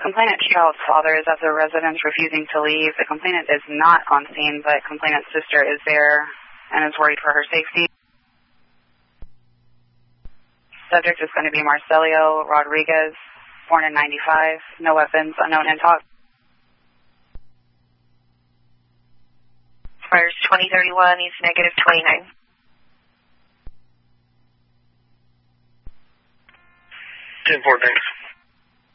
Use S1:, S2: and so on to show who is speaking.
S1: complainant's child's father is at the residence refusing to leave. The complainant is not on scene, but complainant's sister is there and is worried for her safety. Subject is going to be Marcelio Rodriguez, born in 95, no weapons, unknown intox.
S2: Expires 2031, he's negative 29.
S3: 10-4, thanks.